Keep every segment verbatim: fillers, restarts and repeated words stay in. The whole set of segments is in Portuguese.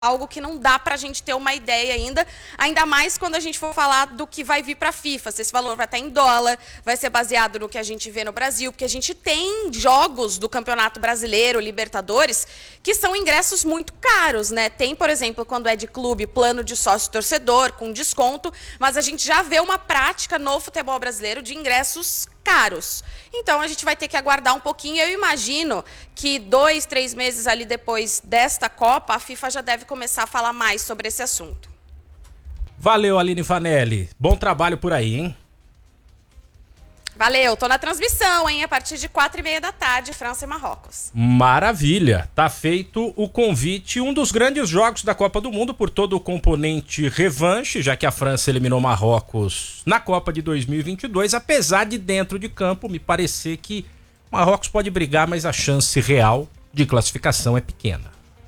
algo que não dá para a gente ter uma ideia ainda, ainda mais quando a gente for falar do que vai vir para a FIFA. Se esse valor vai estar em dólar, vai ser baseado no que a gente vê no Brasil, porque a gente tem jogos do Campeonato Brasileiro, Libertadores, que são ingressos muito caros, né? Tem, por exemplo, quando é de clube, plano de sócio-torcedor, com desconto, mas a gente já vê uma prática no futebol brasileiro de ingressos caros. Então, a gente vai ter que aguardar um pouquinho. Eu imagino que dois, três meses ali depois desta Copa, a FIFA já deve começar a falar mais sobre esse assunto. Valeu, Aline Vanelli. Bom trabalho por aí, hein? Valeu, tô na transmissão, hein? A partir de quatro e meia da tarde, França e Marrocos. Maravilha, tá feito o convite, um dos grandes jogos da Copa do Mundo por todo o componente revanche, já que a França eliminou Marrocos na Copa de dois mil e vinte e dois, apesar de dentro de campo me parecer que Marrocos pode brigar, mas a chance real de classificação é pequena.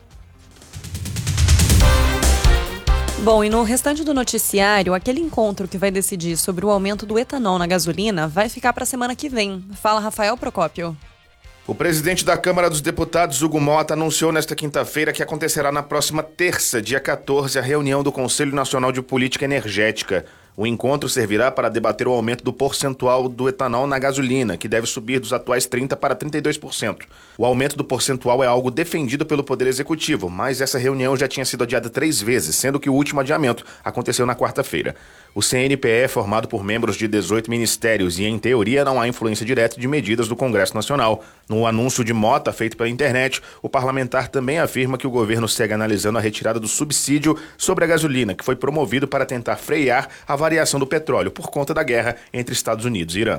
Bom, e no restante do noticiário, aquele encontro que vai decidir sobre o aumento do etanol na gasolina vai ficar para a semana que vem. Fala, Rafael Procópio. O presidente da Câmara dos Deputados, Hugo Mota, anunciou nesta quinta-feira que acontecerá na próxima terça, dia quatorze, a reunião do Conselho Nacional de Política Energética. O encontro servirá para debater o aumento do percentual do etanol na gasolina, que deve subir dos atuais trinta por cento para trinta e dois por cento. O aumento do percentual é algo defendido pelo Poder Executivo, mas essa reunião já tinha sido adiada três vezes, sendo que o último adiamento aconteceu na quarta-feira. O C N P E é formado por membros de dezoito ministérios e, em teoria, não há influência direta de medidas do Congresso Nacional. No anúncio de Mota, feito pela internet, o parlamentar também afirma que o governo segue analisando a retirada do subsídio sobre a gasolina, que foi promovido para tentar frear a variação do petróleo por conta da guerra entre Estados Unidos e Irã.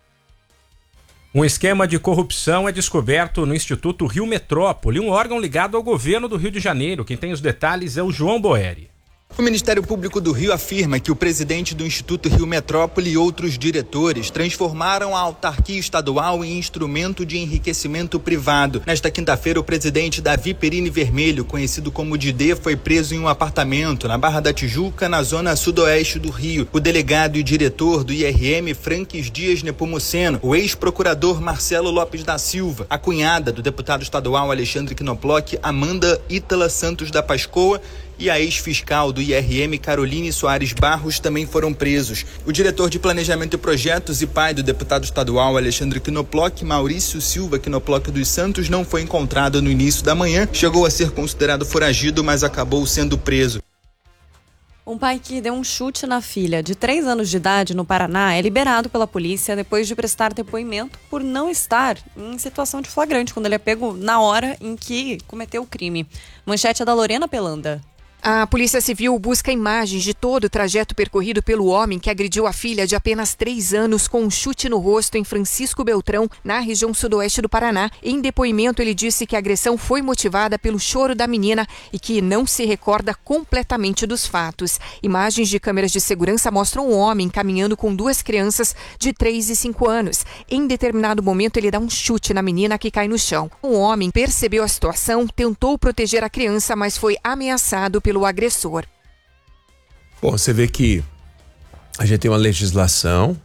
Um esquema de corrupção é descoberto no Instituto Rio Metrópole, um órgão ligado ao governo do Rio de Janeiro. Quem tem os detalhes é o João Boeri. O Ministério Público do Rio afirma que o presidente do Instituto Rio Metrópole e outros diretores transformaram a autarquia estadual em instrumento de enriquecimento privado. Nesta quinta-feira, o presidente Davi Perini Vermelho, conhecido como Didê, foi preso em um apartamento na Barra da Tijuca, na zona sudoeste do Rio. O delegado e diretor do I R M, Franques Dias Nepomuceno, o ex-procurador Marcelo Lopes da Silva, a cunhada do deputado estadual Alexandre Knoploch, Amanda Ítala Santos da Pascoa, e a ex-fiscal do I R M, Caroline Soares Barros, também foram presos. O diretor de Planejamento e Projetos e pai do deputado estadual Alexandre Knoploch, Maurício Silva Knoploch dos Santos, não foi encontrado no início da manhã. Chegou a ser considerado foragido, mas acabou sendo preso. Um pai que deu um chute na filha de três anos de idade no Paraná é liberado pela polícia depois de prestar depoimento por não estar em situação de flagrante, quando ele é pego na hora em que cometeu o crime. Manchete é da Lorena Pelanda. A Polícia Civil busca imagens de todo o trajeto percorrido pelo homem que agrediu a filha de apenas três anos com um chute no rosto em Francisco Beltrão, na região sudoeste do Paraná. Em depoimento, ele disse que a agressão foi motivada pelo choro da menina e que não se recorda completamente dos fatos. Imagens de câmeras de segurança mostram um homem caminhando com duas crianças de três e cinco anos. Em determinado momento, ele dá um chute na menina que cai no chão. O homem percebeu a situação, tentou proteger a criança, mas foi ameaçado pelo pelo agressor. Bom, você vê que a gente tem uma legislação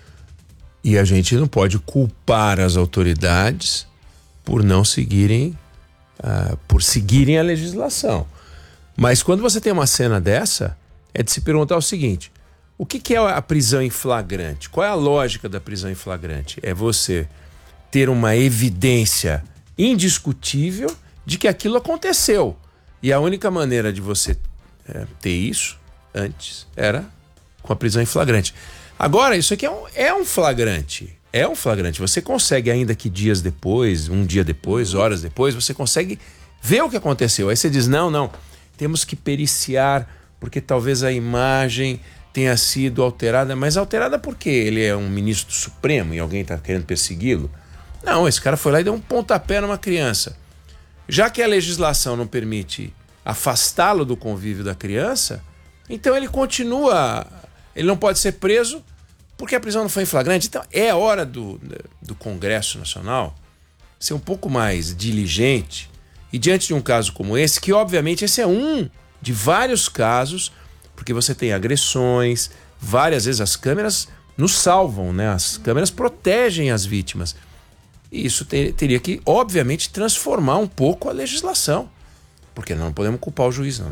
e a gente não pode culpar as autoridades por não seguirem, uh, por seguirem a legislação. Mas quando você tem uma cena dessa, é de se perguntar o seguinte: o que, que é a prisão em flagrante? Qual é a lógica da prisão em flagrante? É você ter uma evidência indiscutível de que aquilo aconteceu. E a única maneira de você é, ter isso antes era com a prisão em flagrante. Agora, isso aqui é um, é um flagrante. É um flagrante. Você consegue, ainda que dias depois, um dia depois, horas depois, você consegue ver o que aconteceu. Aí você diz, não, não, temos que periciar, porque talvez a imagem tenha sido alterada. Mas alterada por quê? Ele é um ministro supremo e alguém está querendo persegui-lo? Não, esse cara foi lá e deu um pontapé numa criança. Já que a legislação não permite afastá-lo do convívio da criança, então ele continua, ele não pode ser preso porque a prisão não foi em flagrante. Então é hora do, do Congresso Nacional ser um pouco mais diligente e diante de um caso como esse, que obviamente esse é um de vários casos, porque você tem agressões, várias vezes as câmeras nos salvam, né? As câmeras protegem as vítimas. E isso ter, teria que, obviamente, transformar um pouco a legislação. Porque nós não podemos culpar o juiz, não.